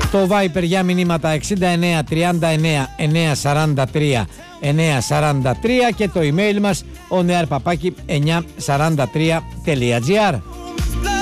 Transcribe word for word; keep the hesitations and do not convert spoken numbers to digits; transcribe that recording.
Το Viper για μηνύματα εξήντα εννέα τριάντα εννέα εννιακόσια σαράντα τρία εννιακόσια σαράντα τρία και το email μας ο νεαρ παπάκι εννιακόσια σαράντα τρία τελεία τζι άρ.